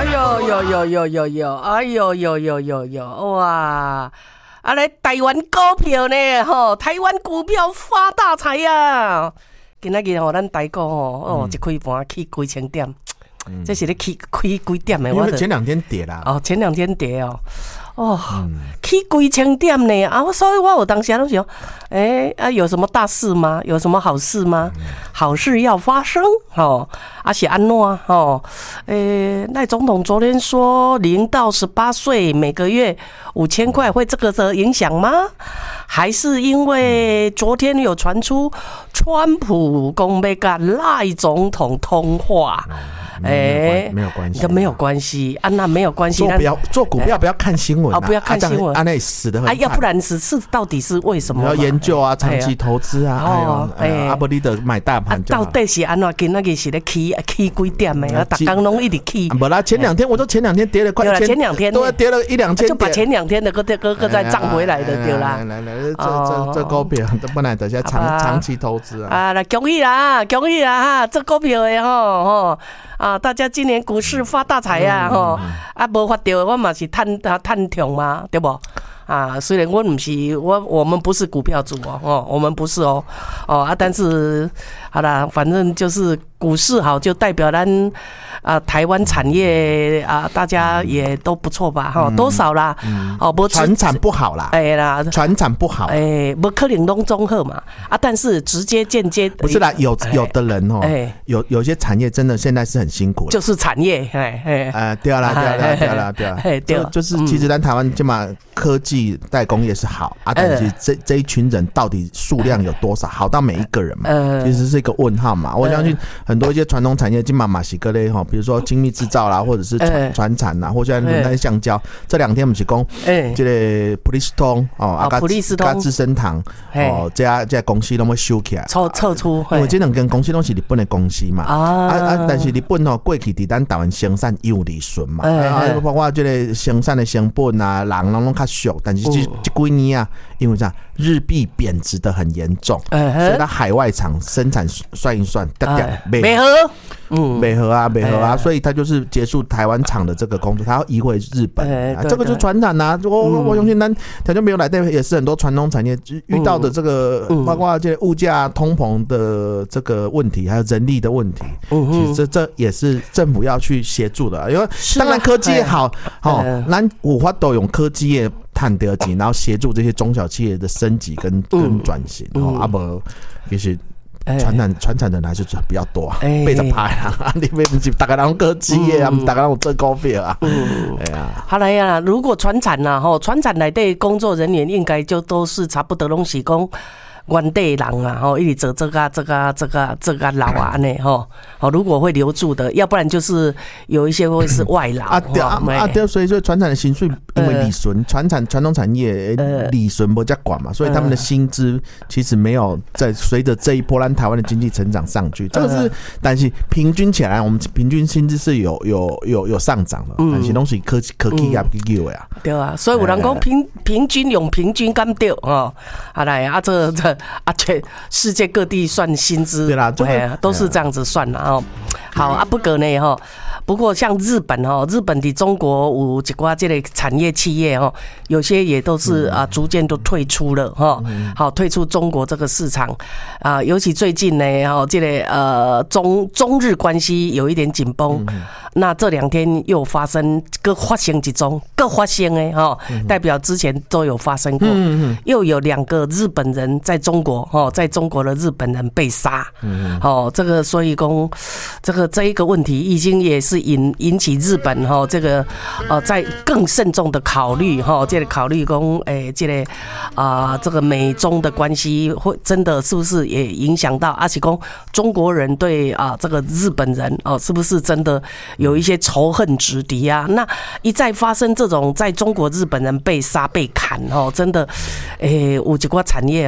哎呦呦呦呦呦呦，哎呦呦呦呦呦，哇！啊来台湾股票呢，吼，台湾股票发大财呀！今仔日吼，咱台股吼，一开盘起几千点，这是咧起开几点的？ 因为前2天跌啦。 哦，前2天跌哦。起几千点呢啊！所以我有当时都想，有什么大事吗？有什么好事吗？好事要发生哦，是安怎哦？赖总统昨天说0到18岁每个月5000块，会这个的影响吗？还是因为昨天有传出川普公要跟赖总统通话？ 没有关系， 都没有关系啊，那没有关系。 做股票不要看新闻， 不要看新闻， 那死得很惨。 要不然是到底是为什么？ 要研究啊，长期投资啊，阿不你得买大盘就好。 到底是安怎？今仔日是咧起几点的？啊，逐工拢一直起。 不啦，前2天我说前2天跌了快1000， 前2天都跌了1-2千， 就把前2天的个再涨回来的对啦。 来，这股票本来就是长期投资啊。 来恭喜啦哈！这股票的吼。大家今年股市发大财呀！无发到我嘛是赚痛嘛，对不？虽然我不是我们不是股票主我们不是但是好啦，反正就是股市好，就代表咱台湾产业大家也都不错吧多少啦传产不好啦，传产不好不可能拢综合嘛但是直接间接不是啦，有的人有些产业真的现在是很辛苦， 就是产业对啦，就是其实咱台湾起码科技代工业是好但是这一群人到底数量有多少？好到每一个人嘛，其实是一个问号嘛。我相信很多一些传统产业，今嘛嘛是个咧比如说精密制造啦，或者是传产啦，或者轮胎橡胶。这2天我们是讲这个普利司通跟资生堂这公司都会收起来， 撤出， 因为这2间公司都是日本的公司嘛但是日本过去在咱台湾生产有利润嘛包括这个生产的成本人拢较俗，但是这几年因为啥日币贬值的很严重，所以它海外厂生产算一算， 没合所以他就是结束台湾厂的这个工作，他要移回日本这个就是传产我相信咱条件没有来的也是很多传统产业遇到的这个包括这物价通膨的这个问题，还有人力的问题其实这也是政府要去协助的，因为当然科技也好咱有法度用科技业赚到钱，然后协助这些中小企业的升级跟转型不其实传产的人还是比较多被着拍你们不是大家都科技业大家都做股票好来呀，如果传产传产内的工作人员应该就都是差不多拢是讲原地人一直做这个老呢如果会留住的，要不然就是有一些会是外劳对，所以传产的薪水因为利润，传统产业利润不这么管嘛，所以他们的薪资其实没有在随着这一波台湾的经济成长上去，这个是但是平均起来我们平均薪资是有上涨的，但是都是科技对啊，所以有人讲平均用平均干对好来这全世界各地算薪资对啦，都是这样子算啦好不过呢不过像日本的中国有一寡这个产业企业有些也都是逐渐都退出了退出中国这个市场尤其最近呢这个中日关系有一点紧绷那这2天又发生各发生一种各发生代表之前都有发生过又有2个日本人在中国的日本人被杀这个所以说这一个问题已经也是引起日本这个在更慎重的考虑这个考虑说这个美中的关系会真的是不是也影响到是说中国人对这个日本人是不是真的有一些仇恨之敌那一再发生这种在中国日本人被杀被砍真的有一些产业想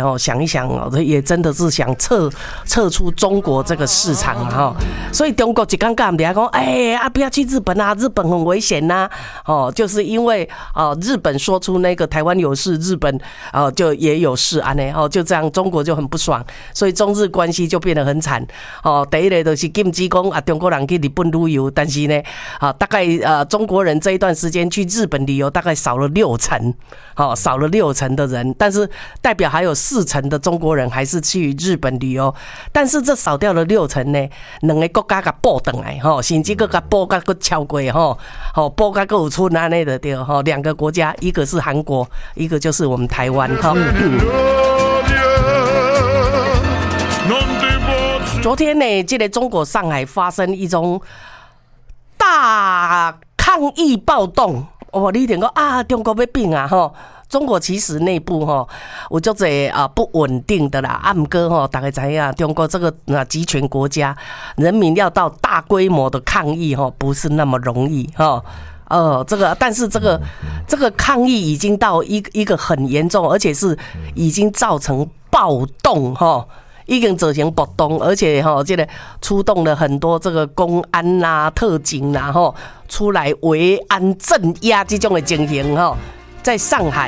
一想哦，也真的是想撤出中国这个市场哈。所以中国一刚刚人家讲，不要去日本啊，日本很危险呐。就是因为日本说出那个台湾有事，日本就也有事安呢，就这样中国就很不爽，所以中日关系就变得很惨。第一个就是禁止讲中国人去日本旅游，但是呢，大概中国人这一段时间去日本旅游大概少了60%，少了60%的人，但是代表还有40%的中国人还是去日本旅游，但是这少掉了60%呢，两个国家给补回来，甚至给补到给超过，补到给有出那类的对，两个国家，一个是韩国，一个就是我们台湾。昨天呢，这个中国上海发生一种大抗议暴动，你听讲中国要变啊，中国其实内部有足侪不稳定的啦，不过大家知影，中国这个集权国家，人民要到大规模的抗议不是那么容易但是这个抗议已经到一个很严重，而且是已经造成暴动已经造成暴动，而且这个出动了很多这个公安啦、特警啦出来维安镇压这种的情形在上海。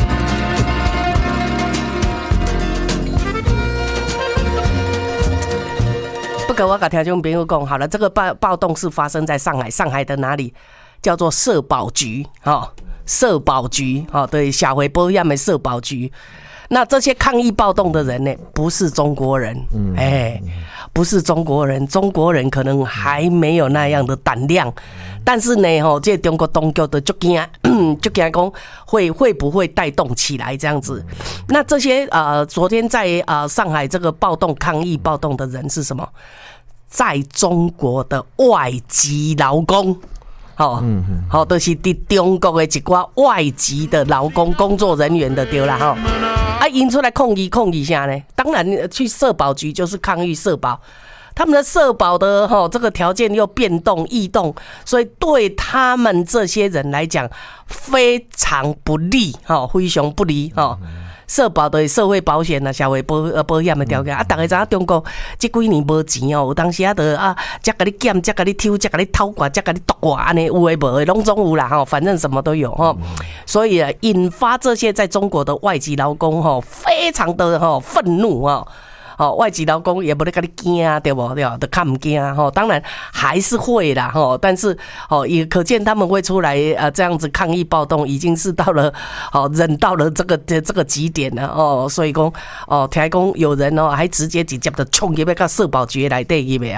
不过我跟听众朋友讲，好了，这个暴动是发生在上海，上海的哪里？叫做社保局社保局对，社会保险的社保局。那这些抗议暴动的人呢，不是中国人，不是中国人，中国人可能还没有那样的胆量，但是呢，这中国当局的就惊讲会不会带动起来这样子？那这些昨天在上海这个抗议暴动的人是什么？在中国的外籍劳工。就是在中国的一寡外籍的劳工工作人员的对啦因出来抗议啥呢？当然去社保局就是抗议社保，他们的社保的这个条件又变动异动，所以对他们这些人来讲非常不利非常不利社保的社会保险社会保险的条件大家知影中国这几年没钱有当时才给你减，才给你抽，才给你偷刮，才给你夺刮，安尼有的没的拢总有啦反正什么都有所以引发这些在中国的外籍劳工非常的愤怒外籍劳工也不得跟你惊对不对？都看不惊当然还是会啦但是也可见他们会出来这样子抗议暴动，已经是到了忍到了这个极点了所以讲听讲有人还直接的冲入到社保局内底去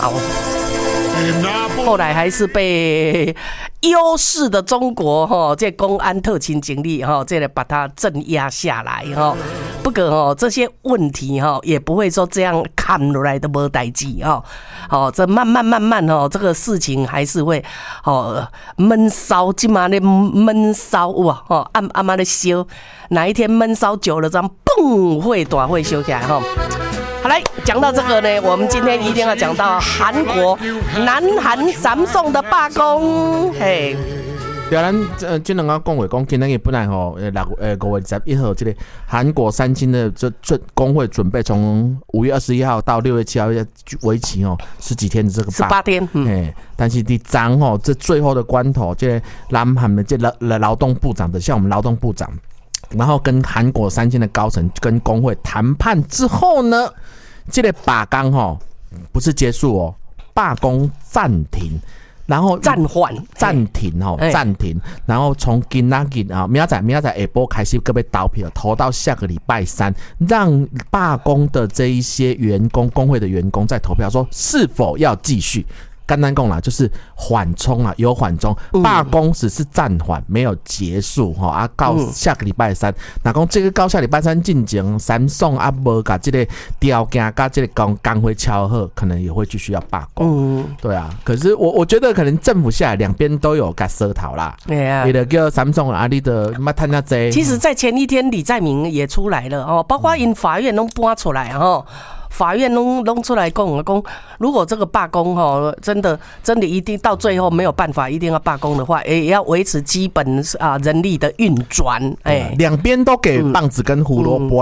后来还是被优势的中国这公安特勤警力这来把它镇压下来不过这些问题也不会说这样看落来的没代志这慢慢这个事情还是会闷烧，今嘛的闷烧哇暗慢的烧，哪一天闷烧久了，这样嘣会大会烧起来好，来讲到这个呢，我们今天一定要讲到韩国南韩Samsung的罢工。嘿， 对啊，咱这两个讲话讲，今天本来5月21号，这个韩国3星的这工会准备从5月21号到6月7号为期10几天的这个 18天， 但是你昨这最后的关头，这南韩的这劳动部长的，像我们劳动部长。然后跟韩国3星的高层跟工会谈判之后呢，这个罢工不是结束罢工暂停，然后暂停，然后从今仔日明仔下晡开始，各位投票投到下个礼拜3，让罢工的这一些员工工会的员工在投票说是否要继续。简单讲啦，就是缓冲啦，有缓冲，罢工只是暂缓，没有结束到下个礼拜3。那讲这个到下礼拜3进行，Samsung无把这个条件跟这个工会敲好，可能也会继续要罢工。对啊，可是我觉得可能政府下来两边都有跟舌头啦。对啊，为了叫 Samsung 阿里的嘛谈那这。 其实，在前一天李在明也出来了包括因法院都搬出来法院弄出来讲，如果这个罢工真的一定到最后没有办法，一定要罢工的话，也要维持基本人力的运转。两边都给棒子跟胡萝卜啦。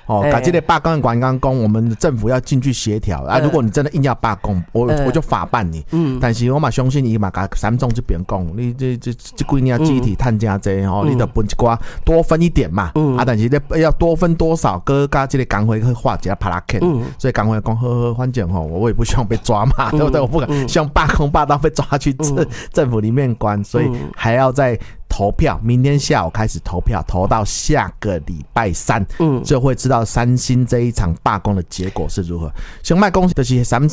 把这个罢工的管刚讲，我们政府要进去协调啊。如果你真的硬要罢工，我就法办你。但是我嘛相信伊嘛甲三中这边讲，你这几年集体探加这吼，你得分一寡多分一点嘛。但是要多分多少，搁加这个工会去画一下帕拉肯。所以工会讲呵，反正吼，我也不希望被抓嘛，对不对？我不敢希望罢工罢到被抓去政府里面关，所以还要再投票，明天下午开始投票，投到下个礼拜3，就会知道三星这一场罢工的结果是如何。熊卖公司就是